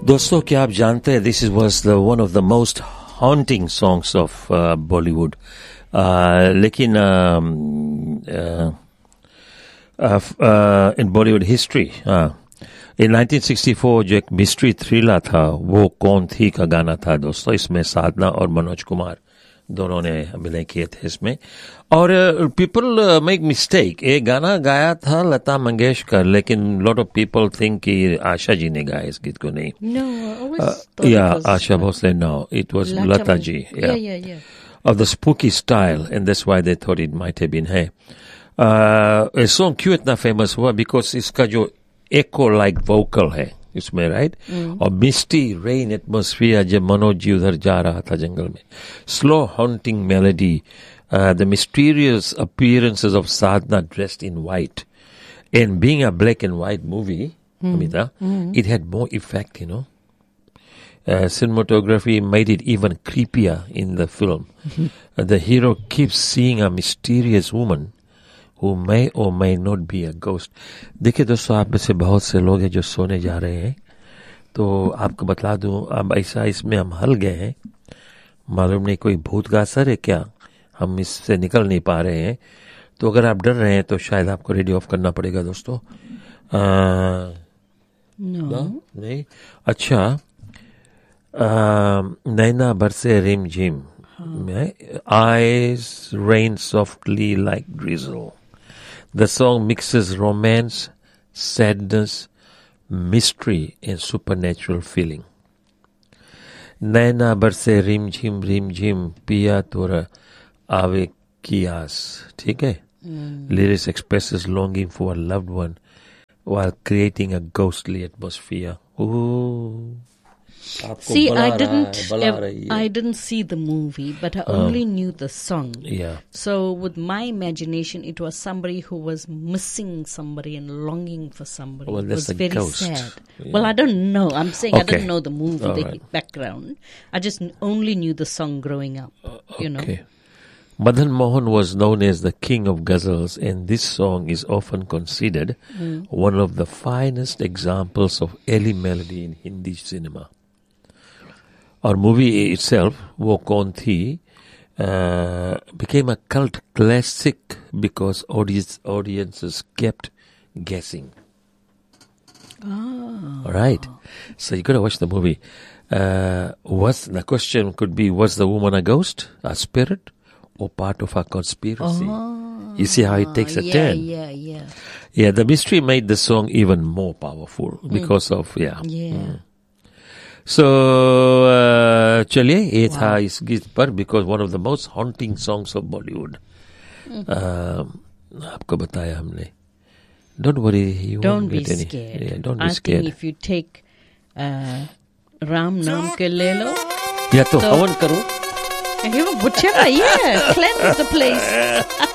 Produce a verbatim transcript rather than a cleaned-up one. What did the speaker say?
दोस्तों क्या आप जानते हैं this is was the one of the most haunting songs of Bollywood, लेकिन इन Bollywood history in nineteen sixty four जो एक मिस्ट्री थ्रिलर था वो कौन थी का गाना था दोस्तों। इसमें साधना और मनोज कुमार दोनों ने अभिनय किए थे इसमें। और पीपल मेक मिस्टेक, ये गाना गाया था लता मंगेशकर, लेकिन लॉट ऑफ पीपल थिंक कि आशा जी ने गाया इस गीत को। नहीं, या Asha Bhosle, no, it was Lata ji, या of the spooky style, and that's why they thought it might have been her. Uh, song क्यों इतना फेमस हुआ? Because इसका जो echo like vocal है इसमें, राइट right? और मिस्टी रेन एटमोस्फियर जब मनोज जी उधर जा रहा था जंगल में, slow haunting melody, the mysterious appearances of Sadhana dressed in white, and being a black and white movie, Amita, it had more effect, you know. Uh, cinematography made it even creepier in the film. uh, the hero keeps seeing a mysterious woman who may or may not be a ghost. देखिए दोस्तों, आप में से बहुत से लोग हैं जो सोने जा रहे हैं, तो आपको बतला दूं, अब ऐसा इसमें हम हल गए हैं, मालूम नहीं कोई भूत का असर है क्या, हम इससे निकल नहीं पा रहे हैं. तो अगर आप डर रहे हैं तो शायद आपको रेडियो ऑफ करना पड़ेगा दोस्तों. आ, no. नहीं, अच्छा. Uh, नैना बरसे रिम झिम, eyes rain softly like drizzle. The song mixes romance, sadness, mystery and supernatural feeling. नैना बरसे रिम झिम रिम झिम पिया तोरा आवे की आस, ठीक है. Lyrics expresses longing for a loved one while creating a ghostly atmosphere. Ooh. See, I didn't, ev- I didn't see the movie, but I only uh, knew the song. Yeah. So, with my imagination, it was somebody who was missing somebody and longing for somebody. Well, it was that's a very ghost. sad. Yeah. Well, I don't know. I'm saying okay. I didn't know the movie, All the right. background. I just only knew the song growing up. Uh, okay. You know. Madan Mohan was known as the king of ghazals, and this song is often considered mm. one of the finest examples of early melody in Hindi cinema. Our movie itself, Wo Kaun Thi, uh, became a cult classic because audience, audiences kept guessing. Oh. All right. So you got to watch the movie. Uh, was the question could be, was the woman a ghost, a spirit, or part of a conspiracy? Oh. You see how it takes a yeah, turn? Yeah, yeah, yeah. The mystery made the song even more powerful because mm. of, yeah. Yeah. Mm. So, uh, चलिए ये wow. था इस गीत पर, because one of the most haunting songs of Bollywood. Mm. Uh, आपको बताया हमने. Don't worry, you don't won't be get any. scared. Yeah, don't be I scared. think if you take uh, Ram नाम के ले लो, या तो हवन करो. Whichever, yeah, cleanse the place.